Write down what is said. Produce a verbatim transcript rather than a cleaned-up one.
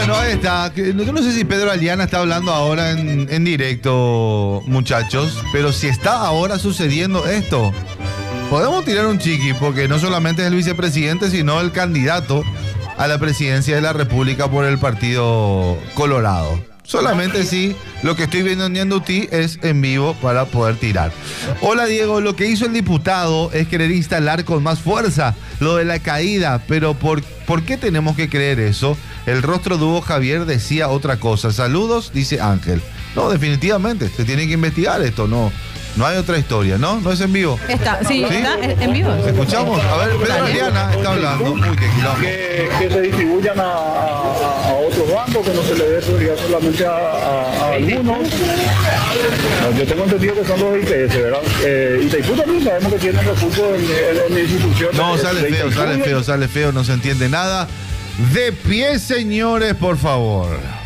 Bueno, ahí está. Yo no sé si Pedro Aliana está hablando ahora en, en directo, muchachos, pero si está ahora sucediendo esto, podemos tirar un chiqui, porque no solamente es el vicepresidente, sino el candidato a la presidencia de la República por el Partido Colorado. Solamente si lo que estoy viendo en Ñandutí es en vivo para poder tirar. Hola Diego, lo que hizo el diputado es querer instalar con más fuerza lo de la caída, pero ¿por, ¿por qué tenemos que creer eso? El rostro de Hugo Javier decía otra cosa. Saludos, dice Ángel. No, definitivamente, se tiene que investigar esto, no. No hay otra historia, ¿no? ¿No es en vivo? Está, sí, ¿Sí? Está en vivo. ¿Escuchamos? A ver, Pedro Aliana está hablando. Uy, qué quilombo. Que, que se distribuyan a, a, a otros bancos, que no se le dé prioridad solamente a, a, a algunos. Yo tengo entendido que son los I P S, ¿verdad? Eh, Itaipú también sabemos que tienen recursos en, en, en instituciones. No, sale feo, sale feo, sale feo, no se entiende nada. De pie, señores, por favor.